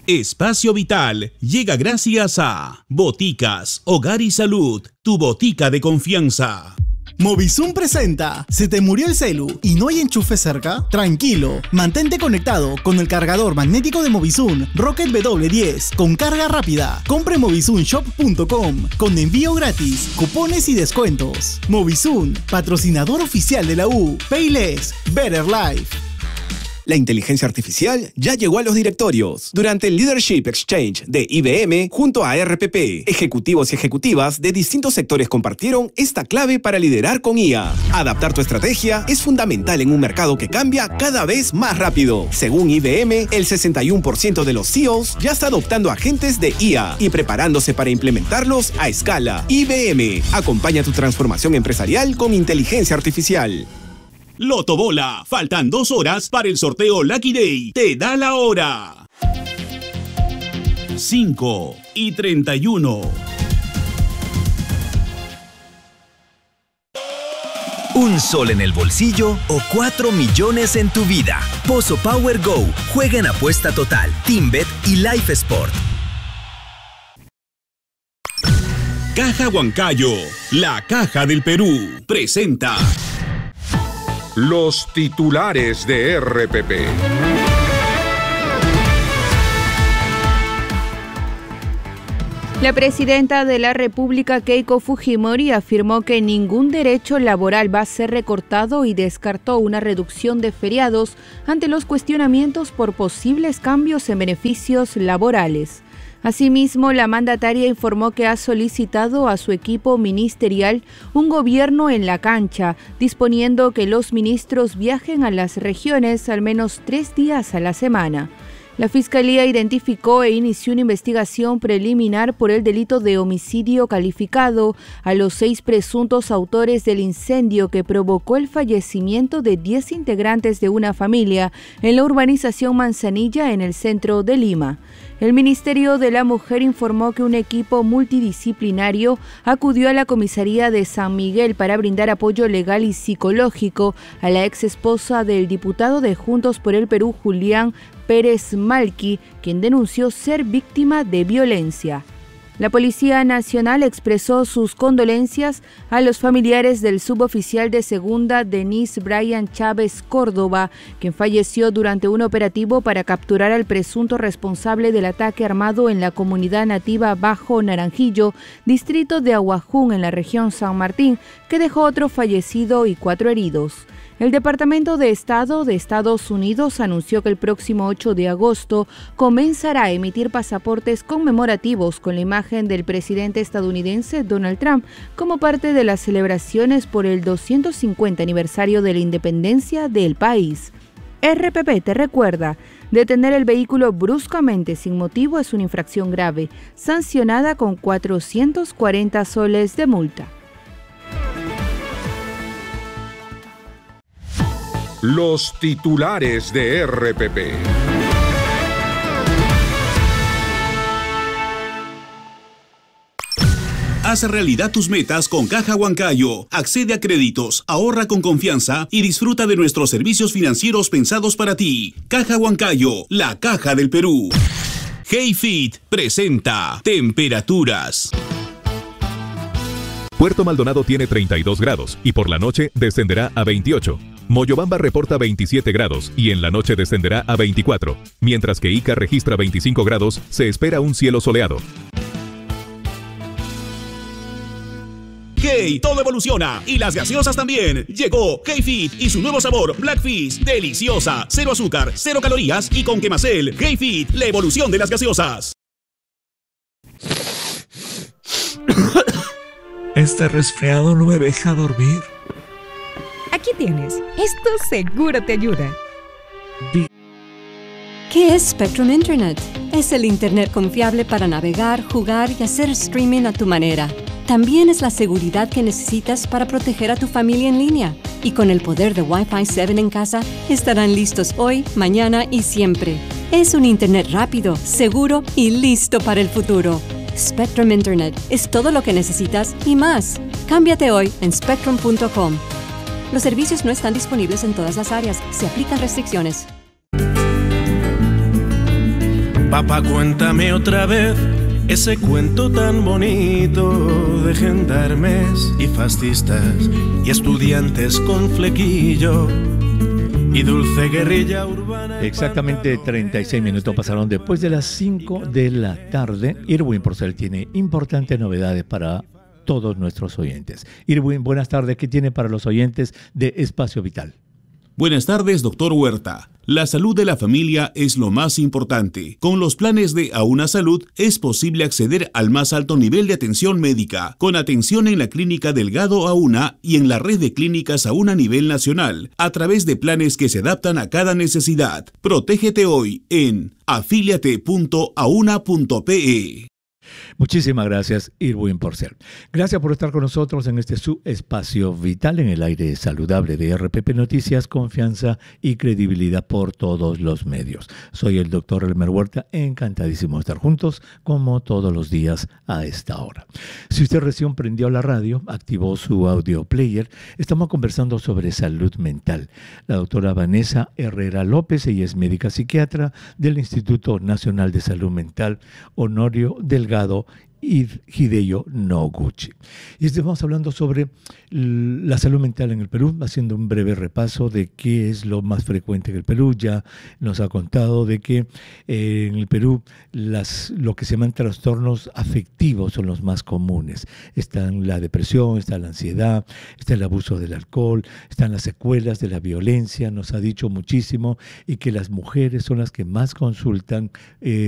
Espacio Vital llega gracias a Boticas, Hogar y Salud, tu botica de confianza. Movisum presenta. ¿Se te murió el celu y no hay enchufe cerca? Tranquilo, mantente conectado con el cargador magnético de Movisum Rocket W10 con carga rápida. Compre movisumshop.com con envío gratis, cupones y descuentos. Movisum, patrocinador oficial de la U. Payless, Better Life. La inteligencia artificial ya llegó a los directorios. Durante el Leadership Exchange de IBM, junto a RPP, ejecutivos y ejecutivas de distintos sectores compartieron esta clave para liderar con IA. Adaptar tu estrategia es fundamental en un mercado que cambia cada vez más rápido. Según IBM, el 61% de los CEOs ya está adoptando agentes de IA y preparándose para implementarlos a escala. IBM, acompaña tu transformación empresarial con inteligencia artificial. Loto Bola, faltan 2 horas para el sorteo Lucky Day. Te da la hora. 5:31. ¿Un sol en el bolsillo o 4 millones en tu vida? Pozo Power Go. Juega en apuesta total, TeamBet y Life Sport. Caja Huancayo, la caja del Perú, presenta los titulares de RPP. La presidenta de la República, Keiko Fujimori, afirmó que ningún derecho laboral va a ser recortado y descartó una reducción de feriados ante los cuestionamientos por posibles cambios en beneficios laborales. Asimismo, la mandataria informó que ha solicitado a su equipo ministerial un gobierno en la cancha, disponiendo que los ministros viajen a las regiones al menos 3 días a la semana. La Fiscalía identificó e inició una investigación preliminar por el delito de homicidio calificado a los 6 presuntos autores del incendio que provocó el fallecimiento de 10 integrantes de una familia en la urbanización Manzanilla, en el centro de Lima. El Ministerio de la Mujer informó que un equipo multidisciplinario acudió a la comisaría de San Miguel para brindar apoyo legal y psicológico a la ex esposa del diputado de Juntos por el Perú, Julián Pérez Malqui, quien denunció ser víctima de violencia. La Policía Nacional expresó sus condolencias a los familiares del suboficial de segunda Denis Brian Chávez Córdoba, quien falleció durante un operativo para capturar al presunto responsable del ataque armado en la comunidad nativa Bajo Naranjillo, distrito de Aguajún, en la región San Martín, que dejó otro fallecido y 4 heridos. El Departamento de Estado de Estados Unidos anunció que el próximo 8 de agosto comenzará a emitir pasaportes conmemorativos con la imagen del presidente estadounidense Donald Trump como parte de las celebraciones por el 250 aniversario de la independencia del país. RPP te recuerda, detener el vehículo bruscamente sin motivo es una infracción grave, sancionada con 440 soles de multa. Los titulares de RPP. Haz realidad tus metas con Caja Huancayo. Accede a créditos, ahorra con confianza y disfruta de nuestros servicios financieros pensados para ti. Caja Huancayo, la caja del Perú. HeyFit presenta temperaturas. Puerto Maldonado tiene 32 grados y por la noche descenderá a 28. Moyobamba reporta 27 grados y en la noche descenderá a 24. Mientras que Ica registra 25 grados, se espera un cielo soleado. Hey, todo evoluciona y las gaseosas también. Llegó HeyFit y su nuevo sabor Blackfish, deliciosa, 0 azúcar, 0 calorías y con Quemacel. HeyFit, la evolución de las gaseosas. Este resfriado no me deja dormir. Aquí tienes. Esto seguro te ayuda. ¿Qué es Spectrum Internet? Es el Internet confiable para navegar, jugar y hacer streaming a tu manera. También es la seguridad que necesitas para proteger a tu familia en línea. Y con el poder de Wi-Fi 7 en casa, estarán listos hoy, mañana y siempre. Es un Internet rápido, seguro y listo para el futuro. Spectrum Internet es todo lo que necesitas y más. Cámbiate hoy en spectrum.com. Los servicios no están disponibles en todas las áreas. Se aplican restricciones. Papá, cuéntame otra vez ese cuento tan bonito de gendarmes y fascistas y estudiantes con flequillo y dulce guerrilla urbana. Exactamente 36 minutos pasaron después de las 5 de la tarde. Irwin Porcel tiene importantes novedades para todos nuestros oyentes. Irwin, buenas tardes. ¿Qué tiene para los oyentes de Espacio Vital? Buenas tardes, doctor Huerta. La salud de la familia es lo más importante. Con los planes de Auna Salud es posible acceder al más alto nivel de atención médica, con atención en la Clínica Delgado Auna y en la red de clínicas Auna a nivel nacional, a través de planes que se adaptan a cada necesidad. Protégete hoy en afíliate.auna.pe. Muchísimas gracias, Irwin Porcel. Gracias por estar con nosotros en este su espacio vital en el aire saludable de RPP Noticias, confianza y credibilidad por todos los medios. Soy el doctor Elmer Huerta, encantadísimo de estar juntos como todos los días a esta hora. Si usted recién prendió la radio, activó su audio player, estamos conversando sobre salud mental. La doctora Vanessa Herrera López, ella es médica psiquiatra del Instituto Nacional de Salud Mental Honorio Delgado y Hideyo Noguchi. Y estamos hablando sobre la salud mental en el Perú, haciendo un breve repaso de qué es lo más frecuente en el Perú. Ya nos ha contado de que en el Perú lo que se llaman trastornos afectivos son los más comunes. Están la depresión, está la ansiedad, está el abuso del alcohol, están las secuelas de la violencia, nos ha dicho muchísimo, y que las mujeres son las que más consultan